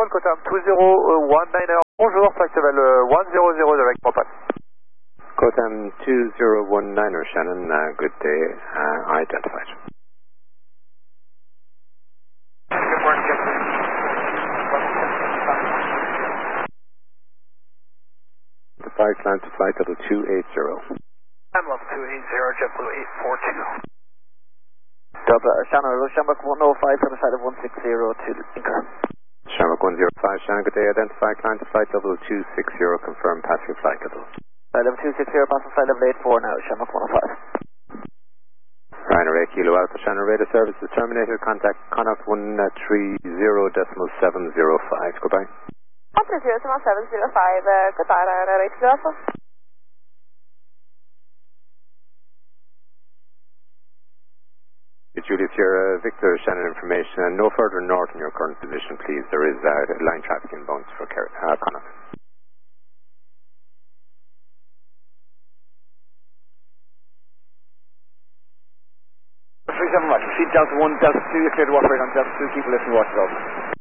Cotam 2019. Bonjour, flight level 100 direct Propal. Cotam 2019, Shannon, good day, identified. Good morning, Captain. The flight climb to flight level 280. I'm level 280, JetBlue 842. Shannon, Shamrock 105 for the side of 160 to Inker. Shamrock 105, Shannon, good day, identified, climb to flight level 260, confirm passenger flight level. Flight level 260, passenger flight level 84 now, Shamrock 105. Ryanair 8 Kilo Alpha, Shannon, radar service is terminated, contact Connaught 130.705, goodbye. 130.705, goodbye, Ryanair 8 Kilo Alpha. Julius, Sierra Victor, Shannon information, no further north in your current position, please. There is line traffic inbound for Connaught. Seven much. Proceed Delta 1, Delta 2, you're clear to operate on Delta 2, keep a listen, watch it over.